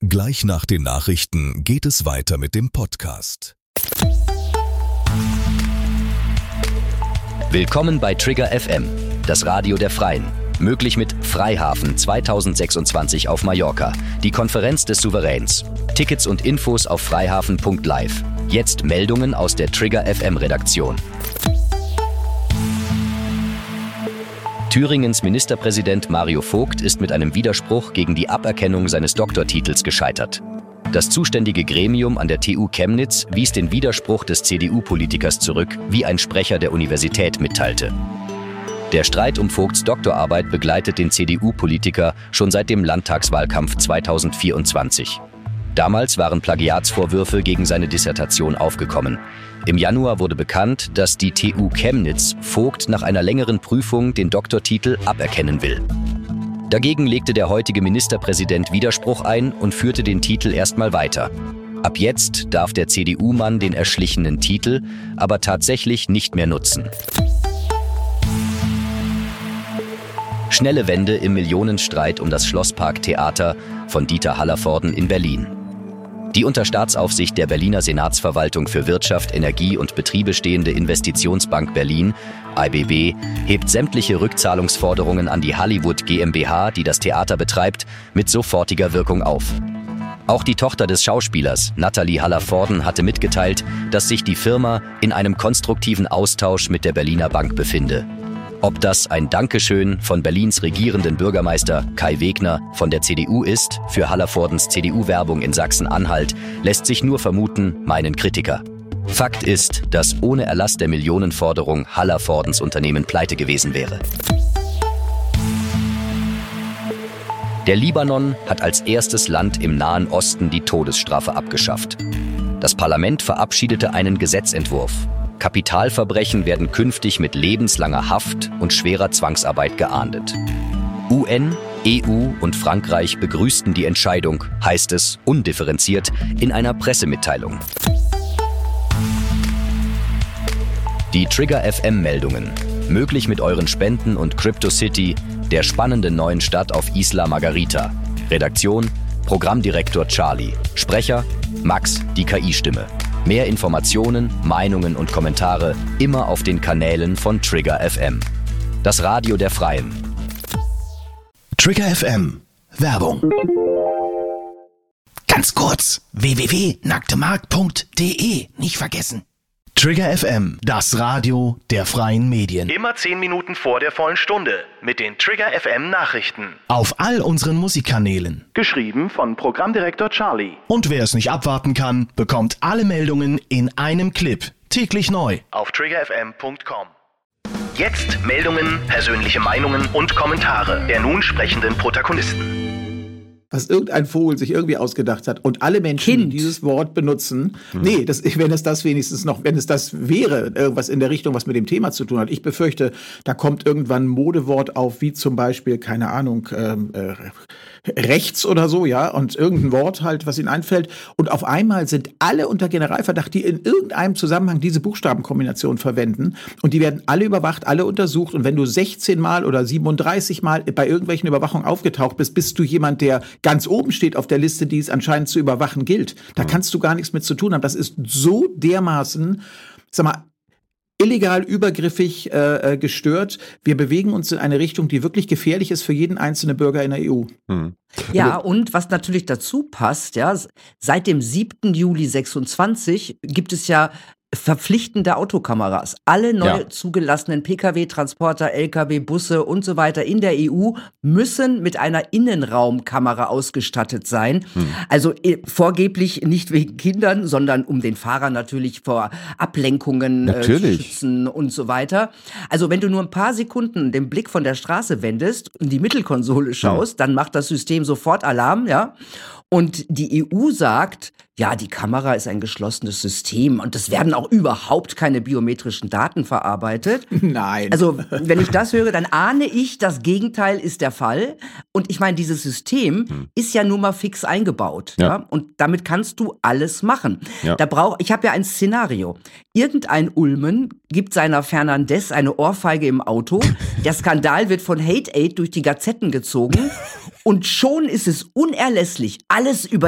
Gleich nach den Nachrichten geht es weiter mit dem Podcast. Willkommen bei Trigger FM, das Radio der Freien. Möglich mit Freihafen 2026 auf Mallorca, die Konferenz des Souveräns. Tickets und Infos auf freihafen.live. Jetzt Meldungen aus der Trigger FM Redaktion. Thüringens Ministerpräsident Mario Vogt ist mit einem Widerspruch gegen die Aberkennung seines Doktortitels gescheitert. Das zuständige Gremium an der TU Chemnitz wies den Widerspruch des CDU-Politikers zurück, wie ein Sprecher der Universität mitteilte. Der Streit um Vogts Doktorarbeit begleitet den CDU-Politiker schon seit dem Landtagswahlkampf 2024. Damals waren Plagiatsvorwürfe gegen seine Dissertation aufgekommen. Im Januar wurde bekannt, dass die TU Chemnitz Vogt nach einer längeren Prüfung den Doktortitel aberkennen will. Dagegen legte der heutige Ministerpräsident Widerspruch ein und führte den Titel erstmal weiter. Ab jetzt darf der CDU-Mann den erschlichenen Titel aber tatsächlich nicht mehr nutzen. Schnelle Wende im Millionenstreit um das Schlosspark-Theater von Dieter Hallervorden in Berlin. Die unter Staatsaufsicht der Berliner Senatsverwaltung für Wirtschaft, Energie und Betriebe stehende Investitionsbank Berlin, IBB, hebt sämtliche Rückzahlungsforderungen an die Hollywood GmbH, die das Theater betreibt, mit sofortiger Wirkung auf. Auch die Tochter des Schauspielers, Nathalie Hallervorden, hatte mitgeteilt, dass sich die Firma in einem konstruktiven Austausch mit der Berliner Bank befinde. Ob das ein Dankeschön von Berlins regierenden Bürgermeister Kai Wegner von der CDU ist für Hallervordens CDU-Werbung in Sachsen-Anhalt, lässt sich nur vermuten, meinen Kritiker. Fakt ist, dass ohne Erlass der Millionenforderung Hallervordens Unternehmen pleite gewesen wäre. Der Libanon hat als erstes Land im Nahen Osten die Todesstrafe abgeschafft. Das Parlament verabschiedete einen Gesetzentwurf. Kapitalverbrechen werden künftig mit lebenslanger Haft und schwerer Zwangsarbeit geahndet. UN, EU und Frankreich begrüßten die Entscheidung, heißt es undifferenziert in einer Pressemitteilung. Die Trigger FM-Meldungen. Möglich mit euren Spenden und CryptoCity, der spannenden neuen Stadt auf Isla Margarita. Redaktion: Programmdirektor Charlie. Sprecher: Max, die KI-Stimme. Mehr Informationen, Meinungen und Kommentare immer auf den Kanälen von Trigger FM. Das Radio der Freien. Trigger FM. Werbung. Ganz kurz. www.nacktemarkt.de. Nicht vergessen. Trigger FM. Das Radio der freien Medien. Immer 10 Minuten vor der vollen Stunde mit den Trigger FM Nachrichten. Auf all unseren Musikkanälen. Geschrieben von Programmdirektor Charlie. Und wer es nicht abwarten kann, bekommt alle Meldungen in einem Clip. Täglich neu. Auf triggerfm.com. Jetzt Meldungen, persönliche Meinungen und Kommentare der nun sprechenden Protagonisten. Was irgendein Vogel sich irgendwie ausgedacht hat und alle Menschen, die dieses Wort benutzen, wenn es das wäre, irgendwas in der Richtung, was mit dem Thema zu tun hat. Ich befürchte, da kommt irgendwann ein Modewort auf, wie zum Beispiel, keine Ahnung, rechts oder so, ja, und irgendein Wort halt, was ihnen einfällt. Und auf einmal sind alle unter Generalverdacht, die in irgendeinem Zusammenhang diese Buchstabenkombination verwenden. Und die werden alle überwacht, alle untersucht. Und wenn du 16 Mal oder 37 Mal bei irgendwelchen Überwachungen aufgetaucht bist, bist du jemand, der ganz oben steht auf der Liste, die es anscheinend zu überwachen gilt. Da kannst du gar nichts mit zu tun haben. Das ist so dermaßen, sag mal, illegal, übergriffig gestört. Wir bewegen uns in eine Richtung, die wirklich gefährlich ist für jeden einzelnen Bürger in der EU. Ja, und was natürlich dazu passt, ja, seit dem 7. Juli 26 gibt es ja verpflichtende Autokameras. Alle neu zugelassenen Pkw, Transporter, Lkw, Busse und so weiter in der EU müssen mit einer Innenraumkamera ausgestattet sein. Also vorgeblich nicht wegen Kindern, sondern um den Fahrer natürlich vor Ablenkungen zu schützen und so weiter. Also wenn du nur ein paar Sekunden den Blick von der Straße wendest und die Mittelkonsole schaust, dann macht das System sofort Alarm, ja. Und die EU sagt, ja, die Kamera ist ein geschlossenes System und es werden auch überhaupt keine biometrischen Daten verarbeitet. Nein. Also, wenn ich das höre, dann ahne ich, das Gegenteil ist der Fall. Und ich meine, dieses System ist ja nun mal fix eingebaut. Ja. Und damit kannst du alles machen. Ja. Ich habe ja ein Szenario. Irgendein Ulmen gibt seiner Fernandez eine Ohrfeige im Auto. Der Skandal wird von Hate Aid durch die Gazetten gezogen. Und schon ist es unerlässlich, alles über